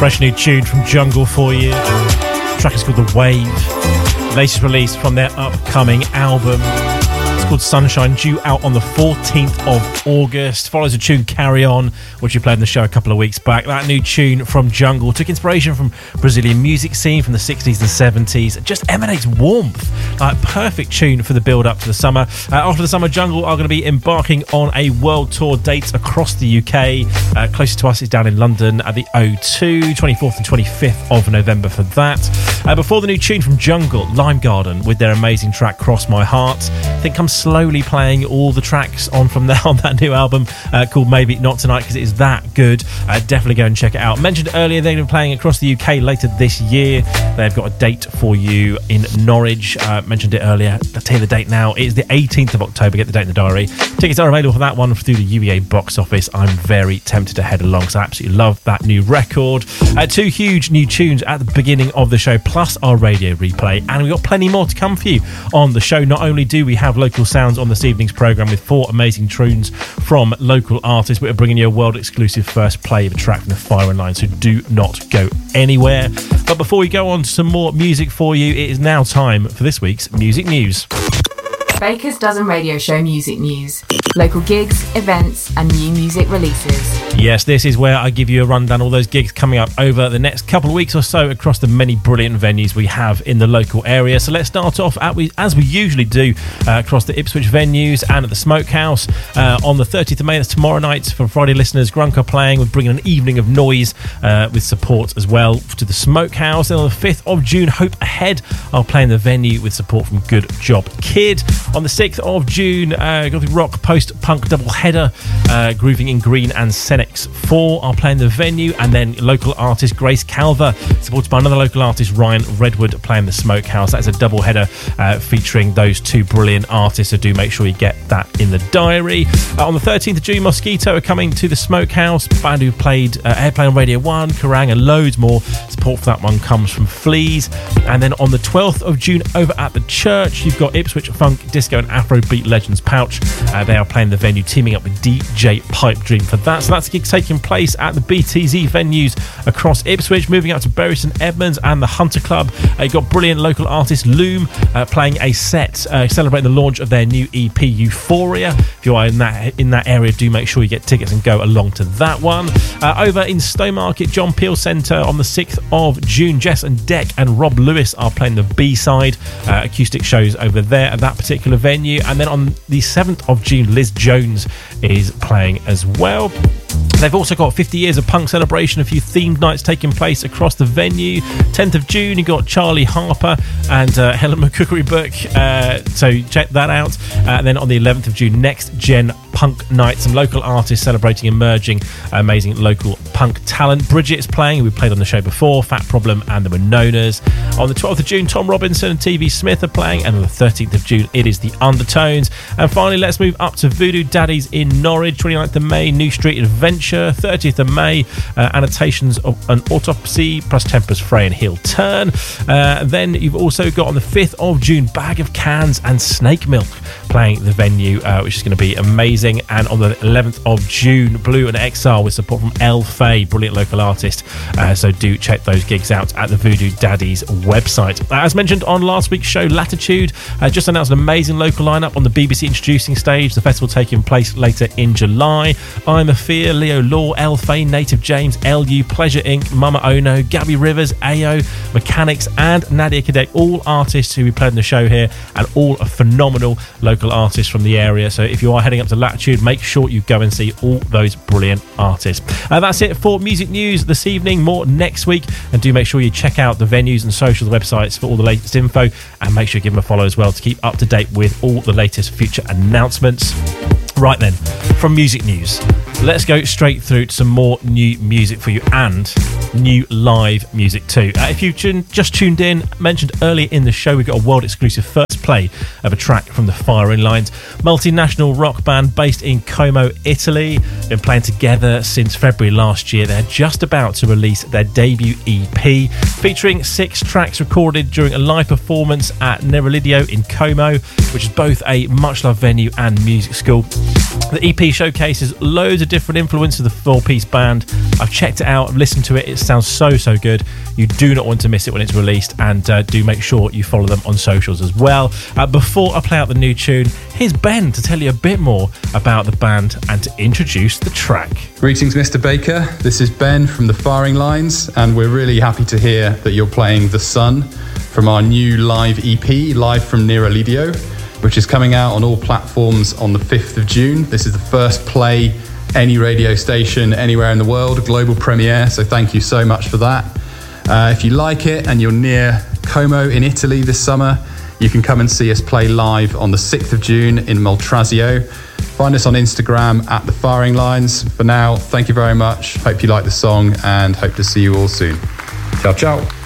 Fresh new tune from Jungle for you. The track is called The Wave. Latest release from their upcoming album. It's called Sunshine, due out on the 14th of August. Follows a tune Carry On, which we played in the show a couple of weeks back. That new tune from Jungle took inspiration from Brazilian music scene from the 60s and 70s. It just emanates warmth. Perfect tune for the build up to the summer. After the summer, Jungle are going to be embarking on a world tour, dates across the UK. Closest to us is down in London at the O2, 24th and 25th of November for that. Before the new tune from Jungle, Lime Garden with their amazing track Cross My Heart. I think I'm slowly playing all the tracks on from there on that new album called Maybe Not Tonight, because it is that good. Definitely go and check it out. Mentioned earlier, they're going to be playing across the UK later this year. They've got a date for you in Norwich. Mentioned it earlier. I'll tell you the date now. It is the 18th of October. Get the date in the diary. Tickets are available for that one through the UEA box office. I'm very tempted to head along, so I absolutely love that new record. Two huge new tunes at the beginning of the show, plus our radio replay, and we've got plenty more to come for you on the show. Not only do we have local sounds on this evening's programme with 4 amazing tunes from local artists, we're bringing you a world exclusive first play of a track from the Firing Line, so do not go anywhere. But before we go on to some more music for you, it is now time for this week's Music News. Baker's Dozen Radio Show Music News. Local gigs, events and new music releases. Yes, this is where I give you a rundown, all those gigs coming up over the next couple of weeks or so across the many brilliant venues we have in the local area. So let's start off, as we usually do, across the Ipswich venues and at the Smokehouse. On the 30th of May, that's tomorrow night, for Friday listeners, Grunker playing. We're bringing an evening of noise with support as well to the Smokehouse. Then on the 5th of June, Hope Ahead are playing the venue with support from Good Job Kid. On the 6th of June, Gothic Rock post-punk double-header, Grooving in Green and Senex 4 are playing the venue, and then local artist Grace Calver, supported by another local artist Ryan Redwood, playing the Smokehouse. That's a double-header featuring those two brilliant artists, so do make sure you get that in the diary. On the 13th of June, Mosquito are coming to the Smokehouse, band who played Airplay on Radio 1, Kerrang and loads more. Support for that one comes from Fleas. And then on the 12th of June, over at the Church, you've got Ipswich Funk, Disco and Afrobeat legends Pouch. They are playing the venue, teaming up with DJ Pipe Dream for that. So that's a gig taking place at the BTZ venues across Ipswich. Moving out to Bury St Edmunds and the Hunter Club, you've got brilliant local artist Loom playing a set celebrating the launch of their new EP Euphoria. If you are in that area, do make sure you get tickets and go along to that one. Over in Stowmarket, John Peel Centre on the 6th of June, Jess and Deck and Rob Lewis are playing the B-side acoustic shows over there at that particular venue. And then on the 7th of June, Liz Jones is playing as well. They've also got 50 years of punk celebration, a few themed nights taking place across the venue. 10th of June, you've got Charlie Harper and Helen McCookery Book, so check that out. And then on the 11th of June, Next Gen Punk Night, some local artists celebrating emerging amazing local punk talent. Bridget is playing, we played on the show before, Fat Problem and the Winonas. On the 12th of June, Tom Robinson and TV Smith are playing, and on the 13th of June, it is the Undertones. And finally, let's move up to Voodoo Daddies in Norwich. 29th of May, New Street Adventure. 30th of May, Annotations of an Autopsy plus Tempers Fray and Heel Turn. Then you've also got on the 5th of June, Bag of Cans and Snake Milk playing the venue, which is going to be amazing. And on the 11th of June, Blue and XR with support from El Fay, brilliant local artist. So do check those gigs out at the Voodoo Daddies website. As mentioned on last week's show, Latitude just announced an amazing local lineup on the BBC Introducing stage. The festival taking place later in July. I'm a Fear, Leo Law, El Fay, Native James, LU, Pleasure Inc., Mama Ono, Gabby Rivers, Ayo, Mechanics and Nadia Cadet, all artists who we played in the show here, and all are phenomenal local artists from the area. So if you are heading up to Latitude, make sure you go and see all those brilliant artists. That's it for music news this evening. More next week, and do make sure you check out the venues and social websites for all the latest info, and make sure you give them a follow as well to keep up to date with all the latest future announcements. Right then, from music news, let's go straight through to some more new music for you, and new live music too. If you just tuned in, mentioned earlier in the show, we got a world exclusive first play of a track from the Firing Lines, multinational rock band based in Como, Italy. Been playing together since February last year. They're just about to release their debut EP, featuring 6 tracks recorded during a live performance at Nerolidio in Como, which is both a much loved venue and music school. The EP showcases loads of different influences of the four-piece band. I've checked it out, I've listened to it. It sounds so good. You do not want to miss it when it's released, and do make sure you follow them on socials as well. Before I play out the new tune, here's Ben to tell you a bit more about the band and to introduce the track. Greetings, Mr. Baker. This is Ben from the Firing Lines, and we're really happy to hear that you're playing The Sun from our new live EP, Live from Near Alidio, which is coming out on all platforms on the 5th of June. This is the first play any radio station anywhere in the world, global premiere, so thank you so much for that. If you like it and you're near Como in Italy this summer, you can come and see us play live on the 6th of June in Moltrasio. Find us on Instagram at The Firing Lines. For now, thank you very much. Hope you like the song and hope to see you all soon. Ciao, ciao.